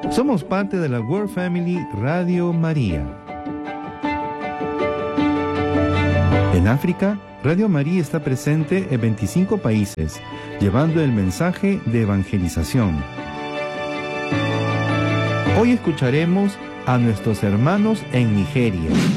Somos parte de la World Family Radio María. En África, Radio María está presente en 25 países, llevando el mensaje de evangelización. Hoy escucharemos a nuestros hermanos en Nigeria.